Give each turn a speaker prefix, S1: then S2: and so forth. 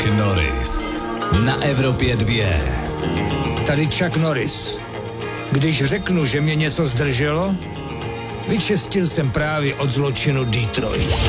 S1: Chuck Norris na Evropě 2.
S2: Tady Chuck Norris. Když řeknu, že mě něco zdrželo, vyčistil jsem právě od zločinu Detroit.